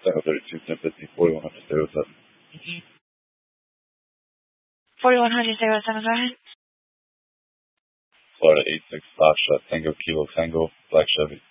Tango 32, 1050, 4100, 07. 4100, 07, go ahead. Florida 86, Foxtrot, Tango Kilo Tango, Black Chevy.